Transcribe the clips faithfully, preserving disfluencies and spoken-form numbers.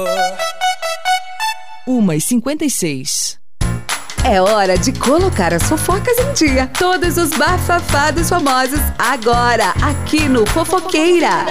uma e cinquenta e seis. É hora de colocar as fofocas em dia. Todos os bafafados famosos agora, aqui no Fofoqueira.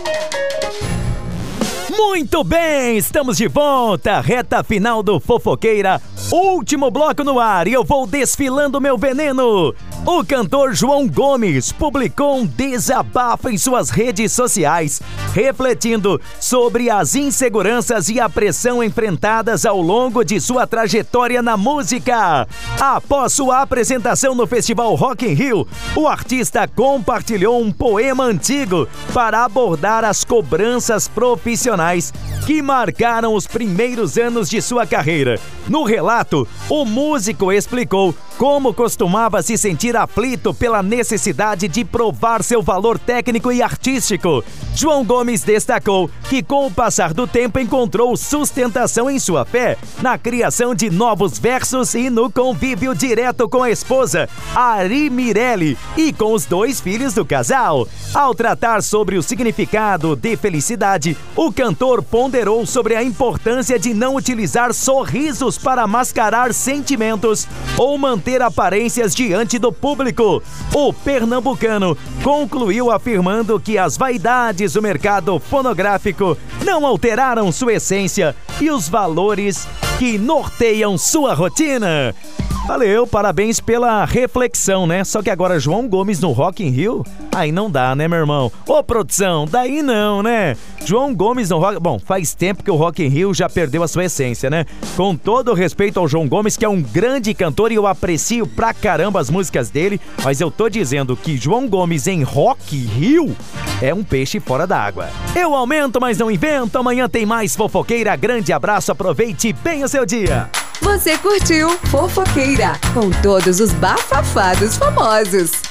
Muito bem, estamos de volta, reta final do Fofoqueira, último bloco no ar e eu vou desfilando meu veneno. O cantor João Gomes publicou um desabafo em suas redes sociais, refletindo sobre as inseguranças e a pressão enfrentadas ao longo de sua trajetória na música. Após sua apresentação no Festival Rock in Rio, o artista compartilhou um poema antigo para abordar as cobranças profissionais que marcaram os primeiros anos de sua carreira. No relato, o músico explicou como costumava se sentir aflito pela necessidade de provar seu valor técnico e artístico. João Gomes destacou que, com o passar do tempo, encontrou sustentação em sua fé, na criação de novos versos e no convívio direto com a esposa, Ari Mirelli, e com os dois filhos do casal. Ao tratar sobre o significado de felicidade, o cantor ponderou sobre a importância de não utilizar sorrisos para mascarar sentimentos ou manter aparências diante do público. O pernambucano concluiu afirmando que as vaidades do mercado fonográfico não alteraram sua essência e os valores que norteiam sua rotina. Valeu, parabéns pela reflexão, né? Só que agora João Gomes no Rock in Rio, aí não dá, né, meu irmão? Ô, produção, daí não, né? João Gomes no Rock... Bom, faz tempo que o Rock in Rio já perdeu a sua essência, né? Com todo o respeito ao João Gomes, que é um grande cantor e eu aprecio pra caramba as músicas dele, mas eu tô dizendo que João Gomes em Rock in Rio é um peixe fora da água. Eu aumento, mas não invento. Amanhã tem mais Fofoqueira. Grande abraço, aproveite bem o seu dia. Você curtiu Fofoqueira, com todos os bafafados famosos.